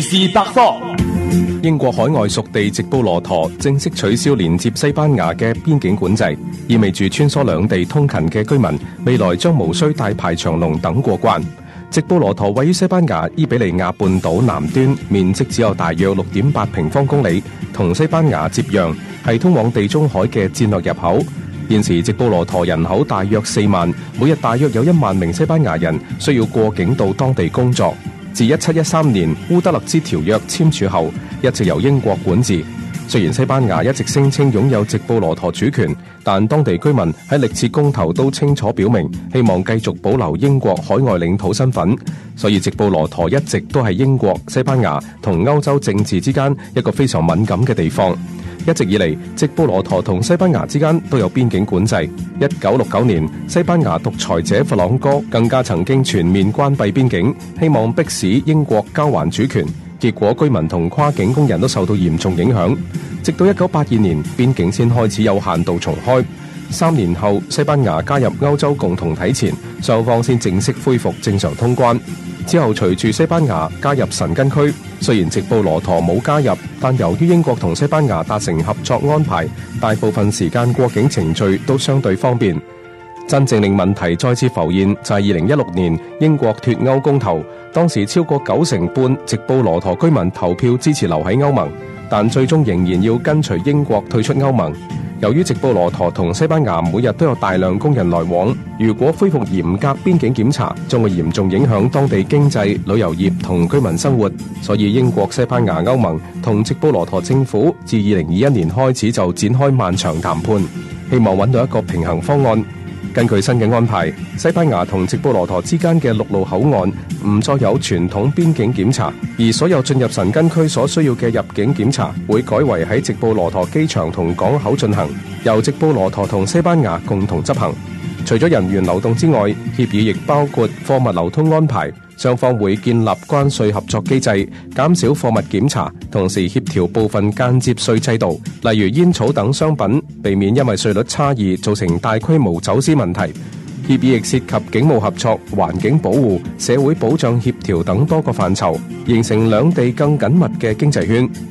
是百科。 英國海外屬地直布羅陀正式取消連接西班牙嘅邊境管制，意味住穿梭兩地通勤嘅居民未來將無需大排長龍等過關。直布羅陀位於西班牙伊比利亞半島南端，面積只有大約 6.8 平方公里，同西班牙接壤，係通往地中海嘅戰略入口。現時直布羅陀人口大約4萬，每日大約有1萬名西班牙人需要過境到當地工作。自1713年烏德勒支條約簽署後，一直由英國管治。雖然西班牙一直聲稱擁有直布羅陀主權，但當地居民喺歷次公投都清楚表明，希望繼續保留英國海外領土身份。所以直布羅陀一直都係英國、西班牙同歐洲政治之間一個非常敏感嘅地方。一直以嚟，直布羅陀同西班牙之間都有邊境管制。1969年，西班牙獨裁者弗朗哥更加曾經全面關閉邊境，希望迫使英國交還主權。結果居民同跨境工人都受到嚴重影響。直到1982年，邊境先開始有限度重開。3年後，西班牙加入歐洲共同體前，雙方先正式恢復正常通關。之後隨住西班牙加入申根區，雖然直布羅陀冇加入，但由於英國同西班牙達成合作安排，大部分時間過境程序都相對方便。真正令問題再次浮現就係2016年英國脫歐公投，當時超過95%直布羅陀居民投票支持留喺歐盟，但最終仍然要跟隨英國退出歐盟。由於直布羅陀同西班牙每日都有大量工人來往，如果恢復嚴格邊境檢查，將會嚴重影響當地經濟、旅遊業同居民生活。所以英國、西班牙、歐盟同直布羅陀政府自2021年開始就展開漫長談判，希望揾到一個平衡方案。根據新嘅安排，西班牙同直布羅陀之間嘅陸路口岸唔再有傳統邊境檢查，而所有進入申根區所需要嘅入境檢查會改為喺直布羅陀機場同港口進行，由直布羅陀同西班牙共同執行。除咗人員流動之外，協議亦包括貨物流通安排，雙方會建立關稅合作機制，減少貨物檢查，同時協調部分間接稅制度，例如煙草等商品，避免因為稅率差異造成大規模走私問題。協議亦涉及警務合作、環境保護、社會保障協調等多個範疇，形成兩地更緊密嘅經濟圈。